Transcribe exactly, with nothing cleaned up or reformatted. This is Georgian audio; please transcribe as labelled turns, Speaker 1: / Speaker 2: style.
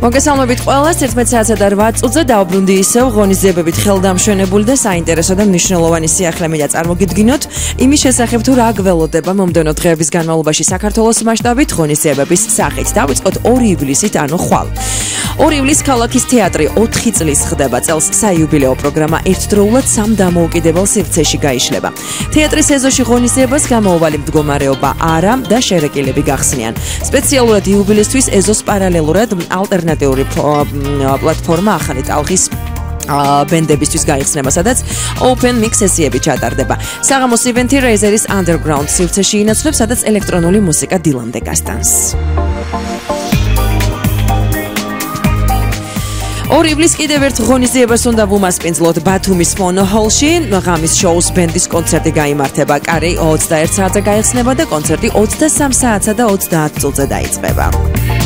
Speaker 1: მოგესალმებით ყველას, ერთმეტ საათსა და რვა წუთზე დავბრუნდი ისევ ღონისძიებებით ხელდამშვენებული და საინტერესო და მნიშვნელოვანი სიახლე მინდა წარმოგიდგინოთ იმის შესახებ თუ რა გველოდება მომდევნო დღეების განმავლობაში საქართველოს მასშტაბით ღონისძიებების სახით. დავიწყოთ ორი ივლისით, ანუ ხვალ. ორი ივლისს ქალაქის თეატრი ოთხი წლის ხდება წელს საიუბილეო პროგრამა ერთდროულად სამ დამოუკიდებელ სივრცეში გაიშლება. თეატრის ეზოში ღონისძიებას გამოუვალი მდგომარეობა არა და შერეკილები გახსნიან. სპეციალურად იუბილისთვის ეზოს პარალელურად ალტერნატიული პლატფორმა ახალი ტალღის ბენდებისთვის გაიხსნება, სადაც open mix სესიები ჩატარდება. საღამოს ივენთი Razer-ის Underground სივრცეში ინაცვლებს, სადაც ელექტრონული მუსიკა დილამდე გასტანს. ორი ივლისს კიდევ ერთ ღონისძიებას უნდა ვუმასპინძლოთ ბათუმის მონოჰოლში. ღამის შოუს ბენდის კონცერტი გაიმართება. კარი ოცდაერთ საათზე გაიხსნება და კონცერტი ოცდასამ საათსა და ოცდაათ წუთზე დაიწყება.